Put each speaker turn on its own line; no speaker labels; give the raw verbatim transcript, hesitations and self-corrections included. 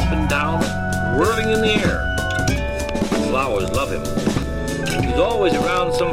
up and down, whirling in the air. Flowers love him. He's always around some